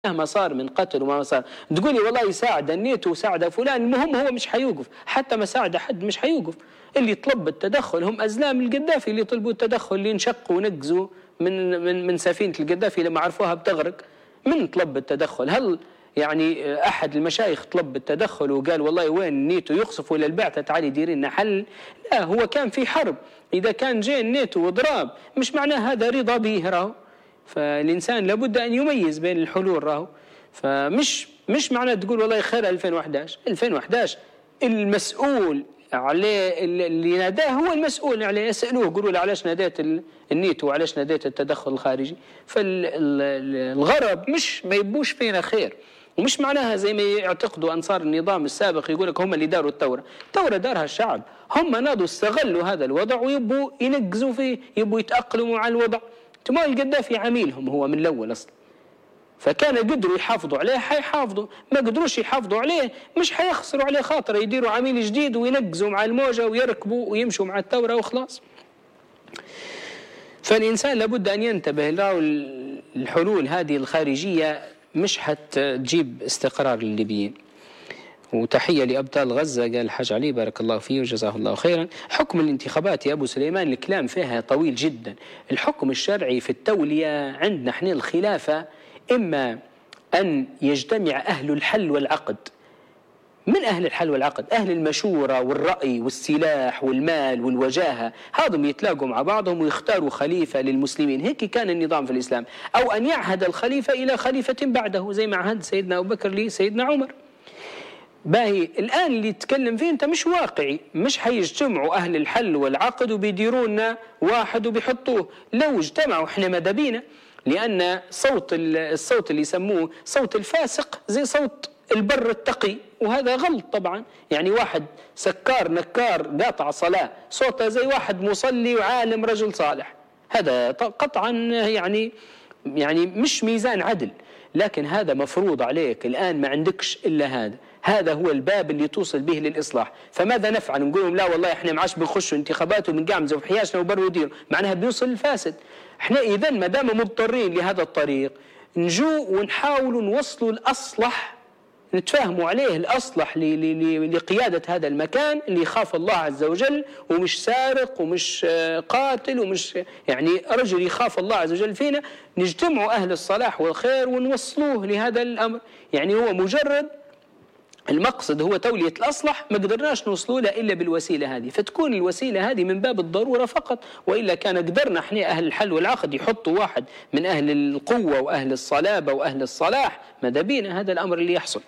مهما صار من قتل وما صار تقولي والله يساعد النيتو وساعد فلان، المهم هو مش حيوقف، حتى ما ساعد حد مش حيوقف. اللي طلب التدخل هم أزلام القذافي اللي طلبوا التدخل، اللي انشقوا ونقزوا من سفينة القذافي لما عرفوها بتغرق. من طلب التدخل؟ هل يعني أحد المشايخ طلب التدخل وقال والله وين النيتو يقصفوا إلى البعثة تعالي ديري لنا حل؟ لا، هو كان في حرب. إذا كان جاي النيتو وضراب مش معناه هذا رضا به راهو. فالإنسان لابد أن يميز بين الحلول راهو. مش معناه تقول والله خير 2011 المسؤول عليه اللي ناداه هو المسؤول عليه، يسألوه يقولوا له علاش ناديت النيتو وعلاش ناديت التدخل الخارجي. فالغرب مش ما يبوش فينا خير، ومش معناها زي ما يعتقدوا أنصار النظام السابق يقول لك هم اللي داروا الثورة دارها الشعب. هم ناضوا استغلوا هذا الوضع ويبوا ينقزوا فيه، يبوا يتأقلموا على الوضع. تمام، القذافي عميلهم هو من الأول أصلا، فكان قدروا يحافظوا عليه حيحافظوا، ما قدروش يحافظوا عليه مش حيخسروا عليه خاطر، يديروا عميل جديد وينقزوا مع الموجة ويركبوا ويمشوا مع الثورة وخلاص. فالإنسان لابد أن ينتبه له. الحلول هذه الخارجية مش حتجيب استقرار للليبيين. وتحية لأبطال غزة، قال الحاج علي بارك الله فيه وجزاه الله خيرا. حكم الانتخابات يا أبو سليمان الكلام فيها طويل جدا. الحكم الشرعي في التولية عندنا احنا الخلافة إما أن يجتمع أهل الحل والعقد. من أهل الحل والعقد؟ أهل المشورة والرأي والسلاح والمال والوجاهة، هذم يتلاقوا مع بعضهم ويختاروا خليفة للمسلمين. هيك كان النظام في الإسلام. أو أن يعهد الخليفة إلى خليفة بعده زي ما عهد سيدنا أبو بكر لسيدنا عمر. باهي الآن اللي يتكلم فيه أنت مش واقعي. مش حيجتمعوا أهل الحل والعقد وبيديرونا واحد وبيحطوه. لو اجتمعوا احنا ماذا بينا، لأن الصوت اللي يسموه صوت الفاسق زي صوت البر التقي، وهذا غلط طبعا. يعني واحد سكار نكار قاطع صلاة صوته زي واحد مصلي وعالم رجل صالح، هذا قطعا يعني مش ميزان عدل. لكن هذا مفروض عليك الآن، ما عندكش إلا هذا هو الباب اللي توصل به للإصلاح. فماذا نفعل؟ نقول لهم لا والله احنا معاش بنخشوا انتخابات وبنقعمزوا في حياشنا وبروا يديروا، معناها بيوصل الفاسد. احنا إذن ما دام مضطرين لهذا الطريق نجو ونحاولوا نوصلوا الأصلح، نتفاهموا عليه الأصلح لقيادة هذا المكان اللي يخاف الله عز وجل ومش سارق ومش قاتل ومش يعني رجل يخاف الله عز وجل فينا. نجتمعوا أهل الصلاح والخير ونوصلوه لهذا الأمر. يعني هو مجرد المقصد هو تولية الأصلح، ما قدرناش نوصلوا له إلا بالوسيلة هذه، فتكون الوسيلة هذه من باب الضرورة فقط. وإلا كان قدرنا احنا أهل الحل والعقد يحطوا واحد من أهل القوة وأهل الصلابة وأهل الصلاح، ماذا بينا هذا الأمر اللي يحصل.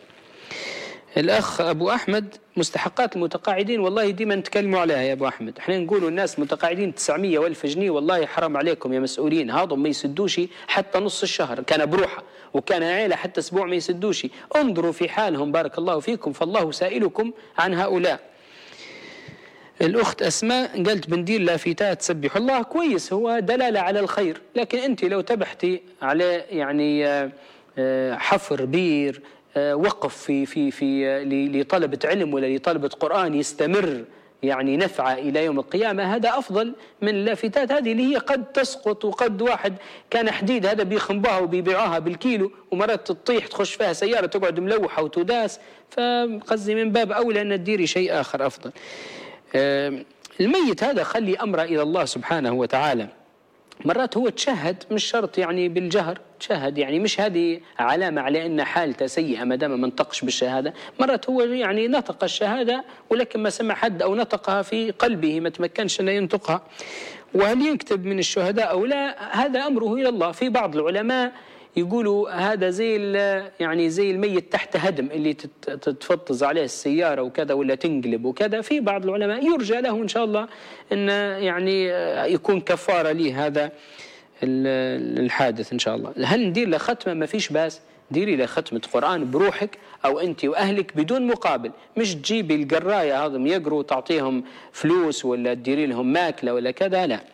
الأخ أبو أحمد، مستحقات المتقاعدين والله ديما نتكلموا عليها يا أبو أحمد. احنا نقولوا الناس متقاعدين 900 وألف جنيه، والله حرام عليكم يا مسؤولين، هذا ما يسدوش حتى نص الشهر كان بروحه، وكان عيلة حتى أسبوع ما يسدوش. انظروا في حالهم بارك الله فيكم، فالله سائلكم عن هؤلاء. الأخت أسماء قالت بندير لافتات تسبح الله، كويس، هو دلالة على الخير. لكن أنت لو تبحتي على يعني حفر بير، وقف في لطلبة علم ولا لطلبة قرآن يستمر يعني نفعه إلى يوم القيامة، هذا أفضل من اللافتات هذه اللي هي قد تسقط. وقد واحد كان حديد هذا بيخنبوها وبيبيعوها بالكيلو، ومرات تطيح تخش فيها سيارة تقعد ملوحة وتداس. فقصدي من باب أولى أن تديري شيء آخر أفضل. الميت هذا خلي أمره إلى الله سبحانه وتعالى. مرات هو تشهد، مش شرط يعني بالجهر، تشهد يعني مش هذه علامة على أن حالته سيئة ما دام ما نطقش بالشهادة. مرات هو يعني نطق الشهادة ولكن ما سمع حد أو نطقها في قلبه ما تمكنش أن ينطقها. وهل يكتب من الشهداء أو لا، هذا أمره إلى الله. في بعض العلماء يقولوا هذا زي يعني زي الميت تحت هدم اللي تتفطز عليه السيارة وكذا ولا تنقلب وكذا. في بعض العلماء يرجى له إن شاء الله أن يعني يكون كفارة لي هذا الحادث إن شاء الله. هل ندير له ختمة؟ ما فيش باس، ديري له ختمة قرآن بروحك أو أنت وأهلك بدون مقابل. مش تجيبي القراية هذم يقروا وتعطيهم فلوس ولا تديري لهم ماكلة ولا كذا، لا.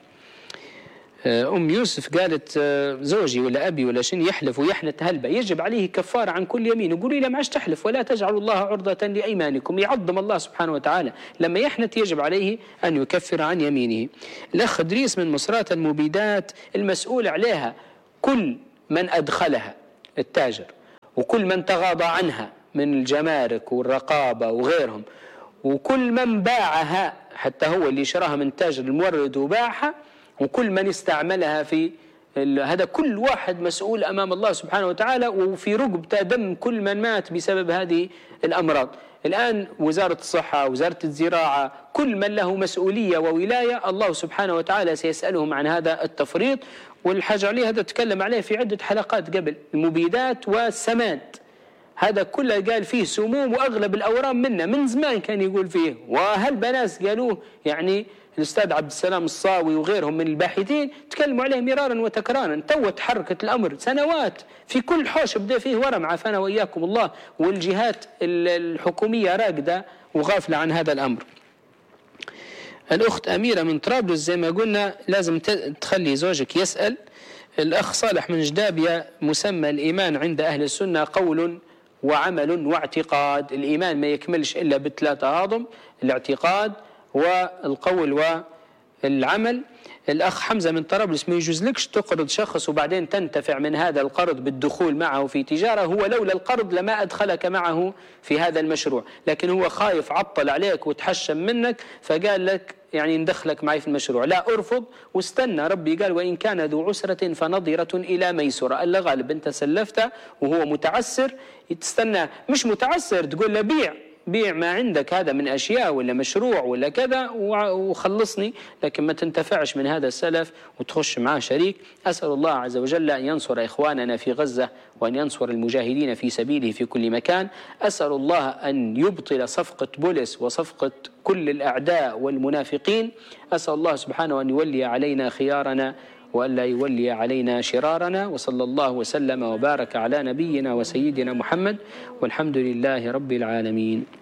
أم يوسف قالت زوجي ولا أبي ولا شن يحلف ويحنت هلبة، يجب عليه كفارة عن كل يمين. وقولي له معش تحلف ولا تجعلوا الله عرضة لأيمانكم. يعظم الله سبحانه وتعالى لما يحنت يجب عليه أن يكفر عن يمينه. الأخ إدريس من مصرات المبيدات، المسؤول عليها كل من أدخلها، التاجر وكل من تغاضى عنها من الجمارك والرقابة وغيرهم، وكل من باعها حتى هو اللي شراها من تاجر المورد وباعها، وكل من استعملها في هذا، كل واحد مسؤول أمام الله سبحانه وتعالى، وفي رقبته دم كل من مات بسبب هذه الأمراض. الآن وزارة الصحة، وزارة الزراعة، كل من له مسؤولية وولاية الله سبحانه وتعالى سيسألهم عن هذا التفريط. والحاج علي هذا تكلم عليه في عدة حلقات قبل، المبيدات والسماد، هذا كله قال فيه سموم وأغلب الأورام منه من زمان كان يقول فيه، وهالبناس قالوه يعني الأستاذ عبد السلام الصاوي وغيرهم من الباحثين تكلموا عليه مرارا وتكرارا. تو تحركت الأمر سنوات، في كل حوش بدأ فيه ورم عافانا وإياكم الله، والجهات الحكومية راقدة وغافلة عن هذا الأمر. الأخت أميرة من طرابلس زي ما قلنا لازم تخلي زوجك يسأل. الأخ صالح من جدابية، مسمى الإيمان عند أهل السنة قول وعمل واعتقاد. الإيمان ما يكملش إلا بالثلاثة هاضم، الاعتقاد والقول والعمل. الأخ حمزة من طرابلس، ما يجوزلكش تقرض شخص وبعدين تنتفع من هذا القرض بالدخول معه في تجارة، هو لولا القرض لما أدخلك معه في هذا المشروع، لكن هو خايف عطل عليك وتحشم منك فقال لك يعني ندخلك معي في المشروع. لا، ارفض واستنى. ربي قال وإن كان ذو عسرة فنظرة إلى ميسرة. ألا غالب أنت سلفته وهو متعسر، تستنى. مش متعسر تقول له بيع ما عندك هذا من أشياء ولا مشروع ولا كذا وخلصني، لكن ما تنتفعش من هذا السلف وتخش معاه شريك. أسأل الله عز وجل أن ينصر إخواننا في غزة وأن ينصر المجاهدين في سبيله في كل مكان. أسأل الله أن يبطل صفقة بولس وصفقة كل الأعداء والمنافقين. أسأل الله سبحانه أن يولي علينا خيارنا وألا يولي علينا شرارنا. وصلى الله وسلم وبارك على نبينا وسيدنا محمد، والحمد لله رب العالمين.